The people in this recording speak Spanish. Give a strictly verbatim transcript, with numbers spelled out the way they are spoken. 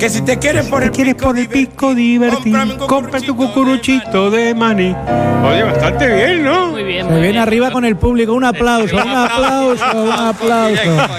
Que si te quieres por ¿Te el quieres pico por el pico divertir? cómprame un Compra tu cucuruchito cucuruchito de maní. Oye, bastante bien, ¿no? Muy bien, Se muy viene bien. arriba con el público. Un aplauso, un aplauso, un aplauso.